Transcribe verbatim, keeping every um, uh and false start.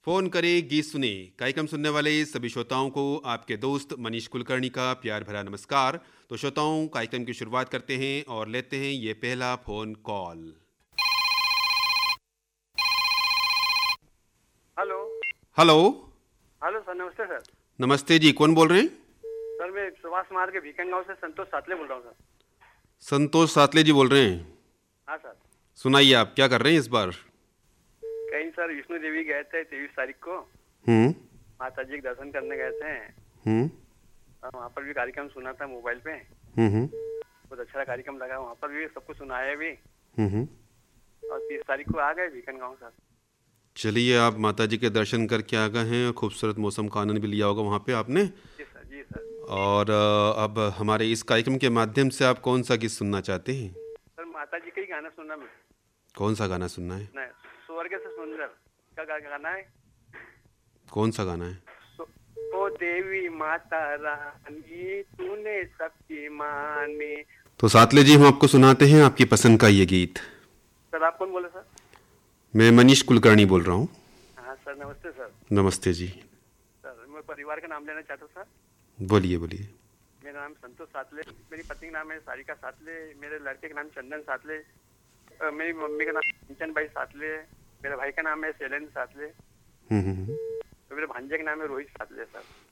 Phone करे गीत सुने कार्यक्रम सुनने वाले सभी श्रोताओं को आपके दोस्त मनीष कुलकर्णी का प्यार भरा नमस्कार। तो श्रोताओं, कार्यक्रम की शुरुआत करते हैं और लेते हैं ये पहला phone call. Hello hello. Hello sir, नमस्ते सर। नमस्ते जी, कौन बोल रहे हैं? सर मैं सुभाष मार्ग के भीकन गांव से संतोष सातले बोल रहा हूँ सर। संतोष सातले जी बोल रहे हैं? हाँ सर। सुनाइए, आप क्या कर रहे हैं इस बार? कहीं सर विष्णु देवी गए थे तेईस तारीख को। हम्म माता जी के दर्शन करने गए थे। हम्म और वहाँ पर भी कार्यक्रम सुना था मोबाइल पे। हम्म बहुत अच्छा कार्यक्रम लगा, वहाँ पर भी सब कुछ सुनाया भी। हम्म और तीस तारीख को आ गए भीकन गांव सर। चलिए, आप माता जी के दर्शन करके आ गए हैं और खूबसूरत मौसम का आनंद भी लिया होगा वहाँ पे आपने। जी सर, जी सर। और अ, अब हमारे इस कार्यक्रम के माध्यम से आप कौन सा गीत सुनना चाहते हैं? सर माता जी का ही गाना सुनना मैं। कौन सा गाना सुनना है? नहीं, स्वर्ग से सुंदर का गा- गाना है। कौन सा गाना है? सो- ओ देवी माता रानी तूने सबकी मानी। तो सातले जी, हम आपको सुनाते हैं आपकी पसंद का ये गीत। सर आप कौन बोले सर? मैं मनीष कुलकर्णी बोल रहा हूँ। हाँ सर, नमस्ते सर। नमस्ते जी। सर मैं परिवार का नाम लेना चाहता हूँ सर। बोलिए बोलिए। मेरा नाम संतोष सातले, मेरी पत्नी का नाम है सारिका सातले, मेरे लड़के का नाम चंदन सातले, अ, मेरी मम्मी का नाम कंचन भाई सातले है, मेरे भाई का नाम है शैलेंद्र सातले, हम्म हम्म हम्म। तो मेरे भांजे का नाम है रोहित सातले सर।